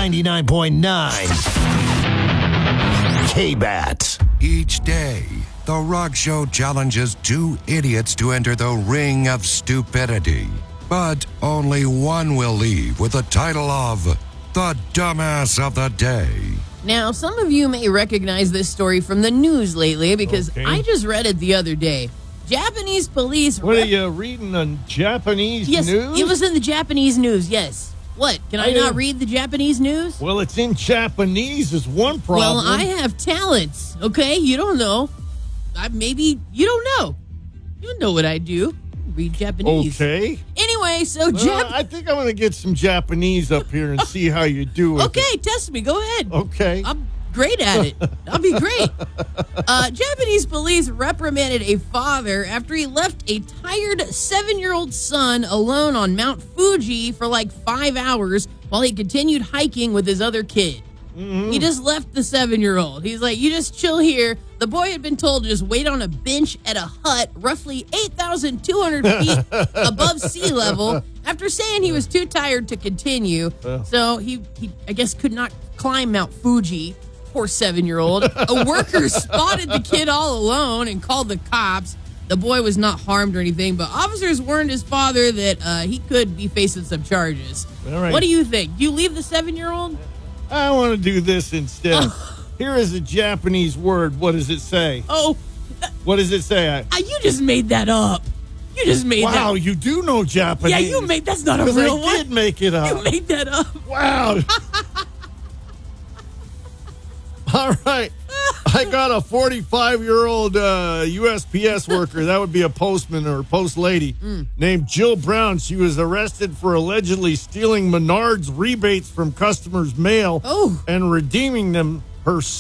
99.9 K-Bat. Each day, The Rock Show challenges two idiots to enter the ring of stupidity. But only one will leave with the title of the Dumbass of the Day. Now, some of you may recognize this story from the news lately because Okay. I just read it the other day. Japanese police... What are you reading on Japanese Yes, news? it was in the Japanese news, yes. What, can I not read the Japanese news? Well, it's in Japanese is one problem. Well, I have talents, okay? You don't know. Maybe you don't know. You know what I do. Read Japanese. Okay. Anyway, so I think I'm going to get some Japanese up here and see how you do with Okay, test me. Go ahead. Okay. I'm great at it. I'll be great. Japanese police reprimanded a father after he left a tired 7-year-old son alone on Mount Fuji for like 5 hours while he continued hiking with his other kid. Mm-hmm. He just left the 7-year-old. He's like, you just chill here. The boy had been told to just wait on a bench at a hut roughly 8,200 feet above sea level after saying he was too tired to continue. So he, I guess, could not climb Mount Fuji. Poor 7-year-old. A worker spotted the kid all alone and called the cops. The boy was not harmed or anything, but officers warned his father that he could be facing some charges. All right. What do you think? Do you leave the 7-year-old? I want to do this instead. Here is a Japanese word. What does it say? Oh, What does it say? you just made that up. You just made that. Wow, you do know Japanese. Yeah, you made that's not a 'Cause real I one. did make it up. You made that up. Wow. All right. I got a 45-year-old USPS worker. That would be a postman or post lady named Jill Brown. She was arrested for allegedly stealing Menards rebates from customers' mail Oh. and redeeming them